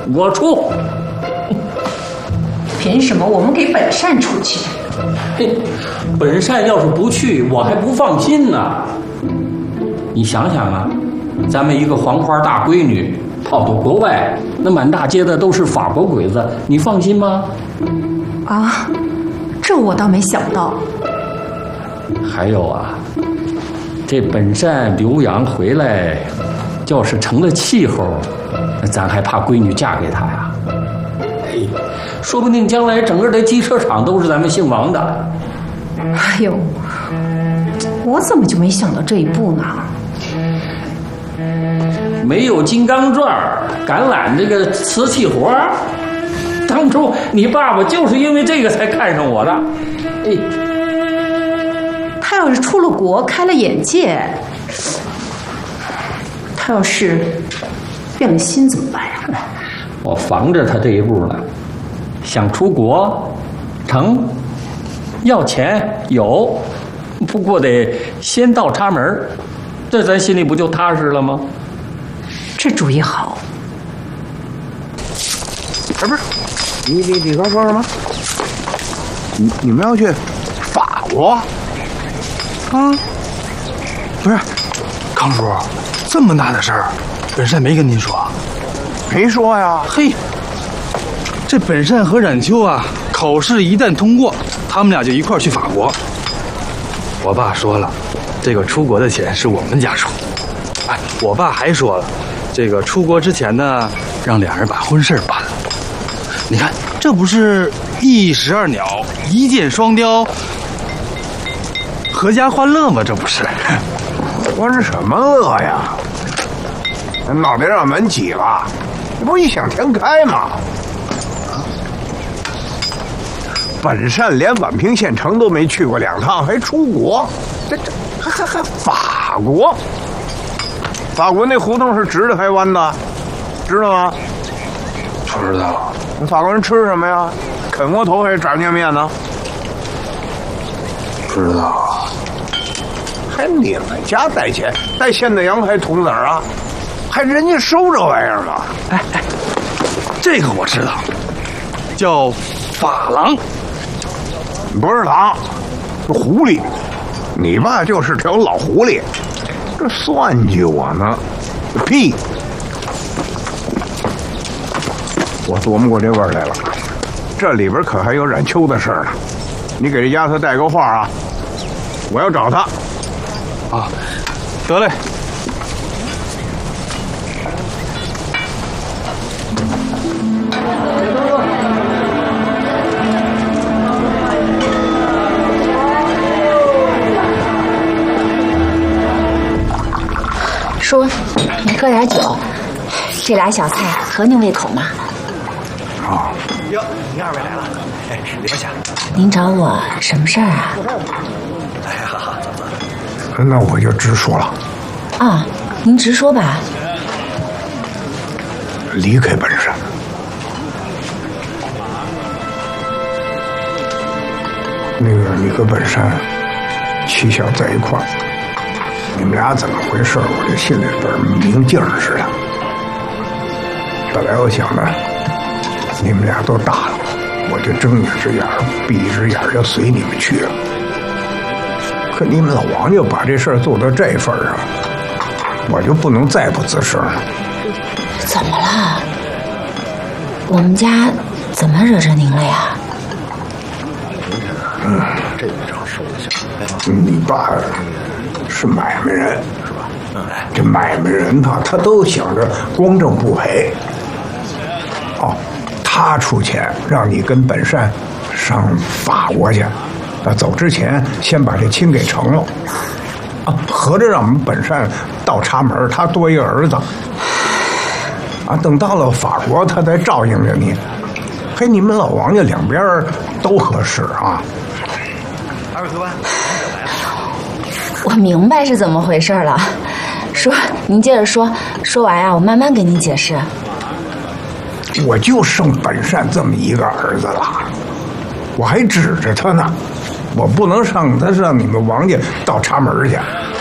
我出。 凭什么我们给本善出去？ 嘿，本善要是不去，我还不放心呢。你想想啊，咱们一个黄花大闺女跑到国外，那满大街的都是法国鬼子，你放心吗？ 啊，这我倒没想到。 还有啊，这本善留洋回来，要是成了气候，那咱还怕闺女嫁给他呀？哎，说不定将来整个的机车厂都是咱们姓王的。 哎呦，我怎么就没想到这一步呢？ 没有金刚钻橄榄这个瓷器活，当初你爸爸就是因为这个才看上我的。哎， 他要是出了国开了眼界，他要是变了心怎么办呀？ 我防着他这一步呢。想出国，成，要钱有，不过得先倒插门，这咱心里不就踏实了吗？ 这主意好。 哎，不是，你刚说什么？你们要去法国？啊？不是，康叔，这么大的事儿，本善没跟您说？没说呀。 嘿，这本善和冉秋啊，考试一旦通过，他们俩就一块儿去法国。我爸说了，这个出国的钱是我们家出。哎，我爸还说了，这个出国之前呢，让俩人把婚事办了。你看，这不是一石二鸟，一箭双雕，阖家欢乐吗？这不是？ 我是什么乐呀？脑袋让门挤了，这不异想天开吗？本善连宛平县城都没去过2趟，还出国？这还法国？法国那胡同是直的还弯的？知道吗？ 不知道。 那法国人吃什么呀？啃窝头还是炸酱面呢？ 不知道。 还你们家带钱带现代洋还铜子啊？还人家收这玩意儿吗？ 哎，这个我知道，叫法郎。 不是狼，是狐狸。你爸就是条老狐狸，这算计我呢。屁！我琢磨过这味儿来了，这里边可还有冉秋的事儿呢。你给这丫头带个话啊，我要找她。 啊，得嘞。 叔，你喝点酒，这俩小菜合您胃口吗？ 啊， 哟，您二位来了，哎，里边请。 您找我什么事儿啊？ 哎呀，好，走。 那我就直说了。 啊，您直说吧。 离开本善。那个，你和本善气象在一块儿。你们俩怎么回事？我这心里边明镜似的。本来我想呢，你们俩都大了，我就睁一只眼闭一只眼就随你们去了。可你们老王就把这事儿做到这份上，我就不能再不吱声了。 怎么了？我们家怎么惹着您了呀？ 这一招收得下。 你爸是买卖人，是吧？这买卖人他都想着光挣不赔。哦，他出钱让你跟本善上法国去，走之前先把这亲给成了。啊，合着让我们本善倒插门，他多一个儿子。啊，等到了法国，他才照应着你。嘿，你们老王家两边都合适啊。 二位客官。 我明白是怎么回事了，叔，您接着说，说完呀，我慢慢给您解释。 我就剩本善这么一个儿子了，我还指着他呢，我不能让你们王家倒插门去。